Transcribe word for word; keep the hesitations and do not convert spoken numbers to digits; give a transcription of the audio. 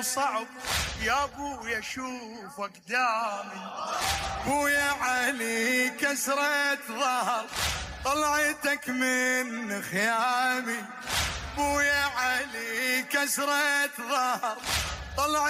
صعب يا ابويا شوف قدامي، بويا علي كسرت ظهر طلعتك من خيامي، بويا علي كسرت ظهر طلعتك